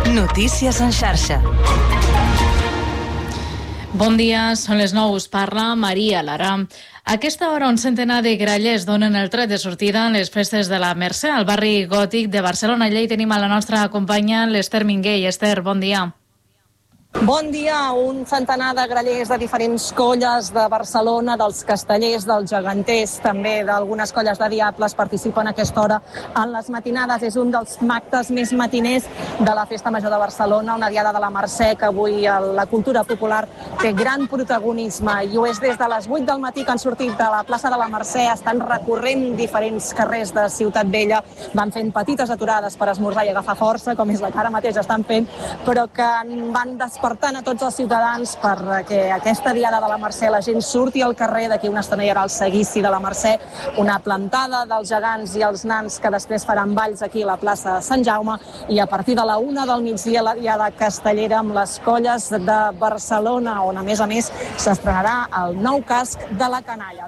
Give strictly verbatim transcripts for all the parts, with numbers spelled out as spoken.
Notícies en xarxa. Bon dia, són les nou, us parla Maria Lara. A aquesta hora un centenar de grallers donen el tret de sortida en les festes de la Mercè, al barri gòtic de Barcelona. Allà hi tenim a la nostra companya l'Ester Minguell. Ester, bon dia. Bon dia. Un centenar de grallers de diferents colles de Barcelona, dels castellers, dels geganters, també d'algunes colles de diables participen a aquesta hora en les matinades. És un dels actes més matiners de la Festa Major de Barcelona, una diada de la Mercè que avui la cultura popular té gran protagonisme i ho és des de les vuit del matí que han sortit de la plaça de la Mercè, estan recorrent diferents carrers de Ciutat Vella, van fent petites aturades per esmorzar i agafar força, com és la que ara mateix estan fent, però que van despertant a tots els ciutadans perquè aquesta diada de la Mercè la gent surti al carrer. D'aquí una estona hi haurà el seguici de la Mercè, una plantada dels gegants i els nans que després faran balls aquí a la plaça de Sant Jaume, i a partir de la una del migdia la diada castellera amb les colles de Barcelona, on a més a més s'estrenarà el nou casc de la canalla.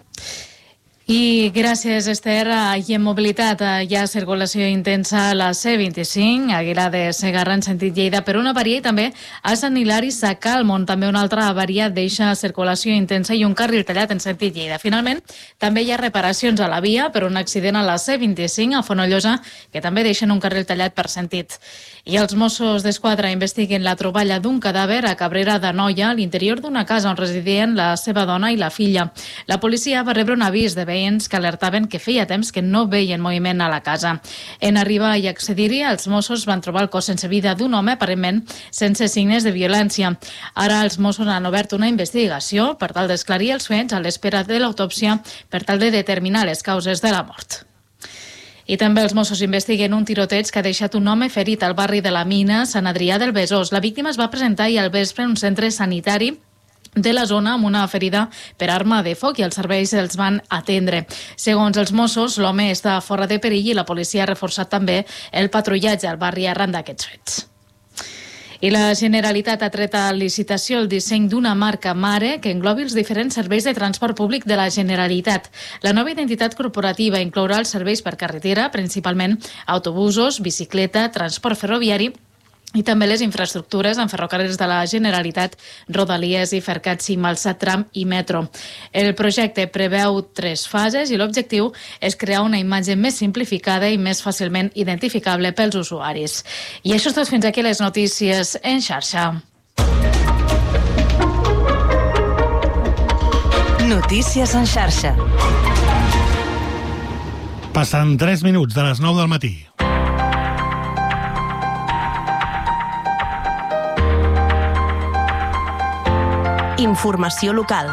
I gràcies, Ester. I en mobilitat hi ha circulació intensa a la C vint-i-cinc, Aguilar de Segarra en sentit Lleida per una avaria, i també a Sant Hilari Sacalm, on també una altra avaria deixa circulació intensa i un carril tallat en sentit Lleida. Finalment, també hi ha reparacions a la via per un accident a la C vint-i-cinc a Fonollosa, que també deixen un carril tallat per sentit. I els Mossos d'Esquadra investiguen la troballa d'un cadàver a Cabrera d'Anoia, a l'interior d'una casa on residien la seva dona i la filla. La policia va rebre un avís de veïns que alertaven que feia temps que no veien moviment a la casa. En arribar i accedir-hi, els Mossos van trobar el cos sense vida d'un home, aparentment sense signes de violència. Ara els Mossos han obert una investigació per tal d'esclarir els fets a l'espera de l'autòpsia per tal de determinar les causes de la mort. I també els Mossos investiguen un tiroteig que ha deixat un home ferit al barri de la Mina, Sant Adrià del Besòs. La víctima es va presentar ahir al vespre en un centre sanitari de la zona amb una ferida per arma de foc i els serveis els van atendre. Segons els Mossos, l'home està fora de perill i la policia ha reforçat també el patrullatge al barri arran d'aquests fets. I la Generalitat ha tret a licitació el disseny d'una marca mare que englobi els diferents serveis de transport públic de la Generalitat. La nova identitat corporativa inclourà els serveis per carretera, principalment autobusos, bicicleta, transport ferroviari i també les infraestructures en ferrocarrils de la Generalitat, Rodalies i Fercat-Cim, Alçat Tram i Metro. El projecte preveu tres fases i l'objectiu és crear una imatge més simplificada i més fàcilment identificable pels usuaris. I això és tot, fins aquí les notícies en xarxa. Notícies en xarxa. Passen tres minuts de les nou del matí. Informació local.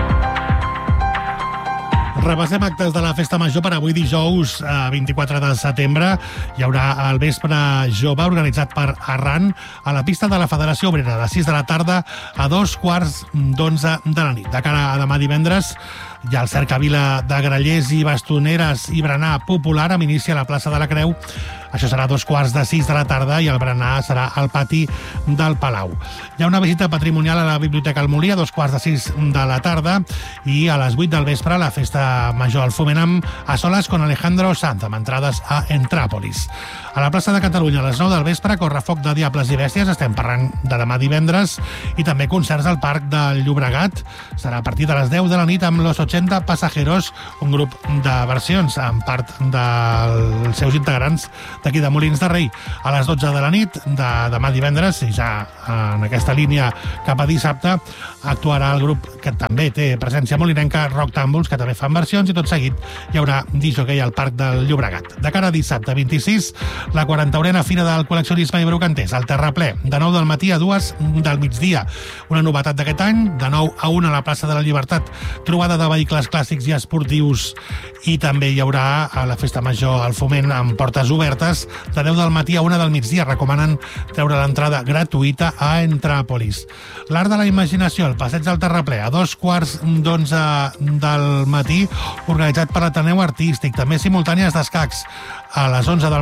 Repassem actes de la Festa Major per avui dijous vint-i-quatre de setembre. Hi haurà el vespre jove organitzat per Arran a la pista de la Federació Obrera de sis de la tarda a dos quarts d'onze de la nit. De cara a demà divendres hi ha el cercavila de grallers i bastoneres i berenar popular amb inici a la plaça de la Creu. Això serà a dos quarts de sis de la tarda i el berenar serà al pati del Palau. Hi ha una visita patrimonial a la Biblioteca al Molí a dos quarts de sis de la tarda i a les vuit del vespre la Festa Major al Foment amb A Solas con Alejandro Sanz, amb entrades a Entràpolis. A la plaça de Catalunya a les nou del vespre correfoc de Diables i Bèsties, estem parlant de demà divendres, i també concerts al Parc del Llobregat. Serà a partir de les deu de la nit amb Los ochenta Pasajeros, un grup de versions amb part dels seus integrants d'aquí de Molins de Rei. A les dotze de la nit de demà divendres, i ja en aquesta línia cap a dissabte, actuarà el grup que també té presència molinenca, Rock Tàmbols, que també fan versions, i tot seguit hi haurà disjoquei al Parc del Llobregat. De cara a dissabte vint-i-sis, la quarantaunena Fira del Col·leccionisme i Brocanters, al Terraplè, de nou del matí a dues del migdia. Una novetat d'aquest any, de nou a una a la plaça de la Llibertat, trobada de vehicles clàssics i esportius, i també hi haurà a la Festa Major al Foment amb portes obertes de deu del matí a una del migdia. Recomanen treure l'entrada gratuïta a Entràpolis. L'Art de la Imaginació, el passeig del Terraplè, a dos quarts d'onze del matí, organitzat per l'Ateneu Artístic. També simultànies d'escacs a les onze del matí al passeig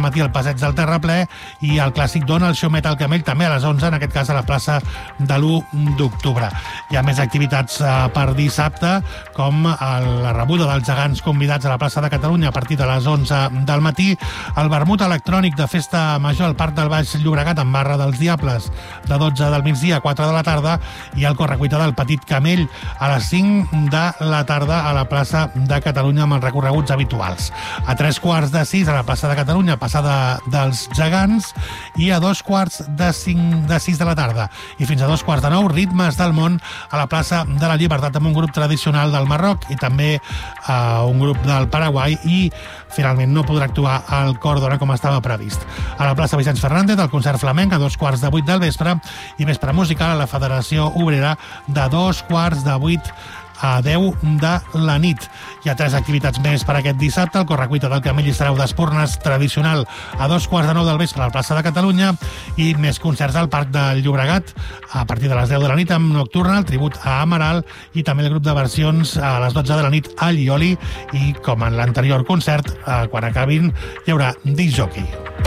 passeig del Terraplè, i el clàssic Donald Show Metal Camell també a les onze, en aquest cas a la plaça de l'u d'octubre. Hi ha més activitats per dissabte, com la rebuda dels gegants convidats a la plaça de Catalunya a partir de les onze del matí, el vermut electrònic de Festa Major al Parc del Baix Llobregat amb barra dels Diables de dotze del migdia a quatre de la tarda, i el correcuita del Petit Camell a les cinc de la tarda a la plaça de Catalunya amb els recorreguts habituals. A tres quarts de sis a la plaça de Catalunya, passada dels gegants, i a dos quarts de cinc de sis de la tarda i fins a dos quarts de nou, Ritmes del Món a la plaça de la Llibertat amb un grup tradicional del Marroc i també eh, un grup del Paraguai, i finalment no podrà actuar el Cor d'Ona com estava previst. A la plaça Vicenç Fernández, el concert flamenc a dos quarts de vuit del vespre, i vespre musical a la Federació Obrera de dos quarts de vuit a deu de la nit. Hi ha tres activitats més per aquest dissabte: el correcuita del Camell i Sarau d'Espurnes tradicional a dos quarts de nou del vespre a la plaça de Catalunya, i més concerts al Parc del Llobregat a partir de les deu de la nit amb Nocturna, el tribut a Amaral, i també el grup de versions a les dotze de la nit a Lioli, i com en l'anterior concert, quan acabin hi haurà disc jockey.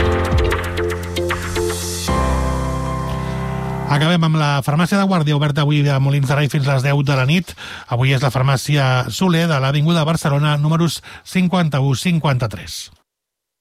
Acabem amb la farmàcia de Guàrdia, oberta avui de Molins de Rei fins a les deu de la nit. Avui és la farmàcia Soler de l'Avinguda Barcelona, números cinquanta-u cinquanta-tres.